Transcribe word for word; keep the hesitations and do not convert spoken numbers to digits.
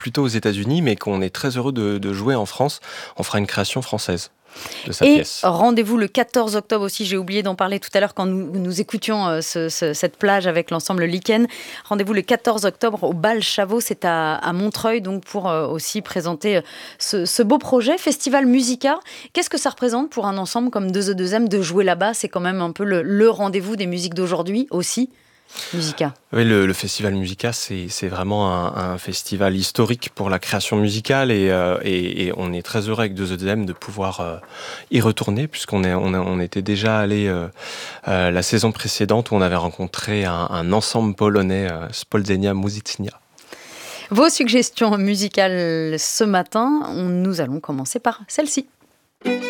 plutôt aux États-Unis, mais qu'on est très heureux de, de jouer en France. On fera une création française de sa Et pièce. rendez-vous le quatorze octobre aussi, j'ai oublié d'en parler tout à l'heure quand nous, nous écoutions euh, ce, ce, cette plage avec l'ensemble Lichen. Rendez-vous le quatorze octobre au Bal Chavot, c'est à, à Montreuil, donc pour euh, aussi présenter euh, ce, ce beau projet, Festival Musica. Qu'est-ce que ça représente pour un ensemble comme deux E deux M de jouer là-bas? C'est quand même un peu le, le rendez-vous des musiques d'aujourd'hui aussi, Musica. Oui, le, le Festival Musica, c'est, c'est vraiment un, un festival historique pour la création musicale et, euh, et, et on est très heureux avec deux E deux M de pouvoir euh, y retourner puisqu'on est, on, a, on était déjà allé euh, euh, la saison précédente où on avait rencontré un, un ensemble polonais, euh, Spoldzenia Muzycznia. Vos suggestions musicales ce matin, on- nous allons commencer par celle-ci.